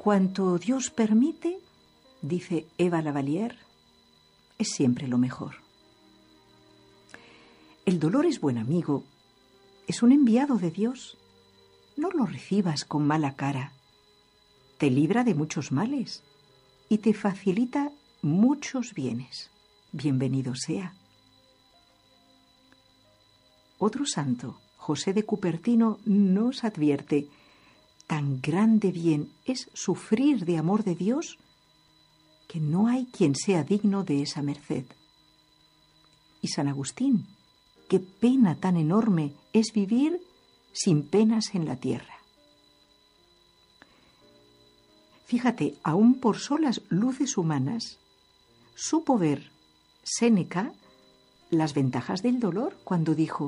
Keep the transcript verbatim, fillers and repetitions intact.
Cuanto Dios permite, dice Eva Lavalier, es siempre lo mejor. El dolor es buen amigo, es un enviado de Dios. No lo recibas con mala cara. Te libra de muchos males y te facilita muchos bienes. Bienvenido sea. Otro santo, José de Cupertino, nos advierte: tan grande bien es sufrir de amor de Dios que no hay quien sea digno de esa merced. Y San Agustín: qué pena tan enorme es vivir sin penas en la tierra. Fíjate, aún por solas luces humanas, supo ver Séneca las ventajas del dolor cuando dijo: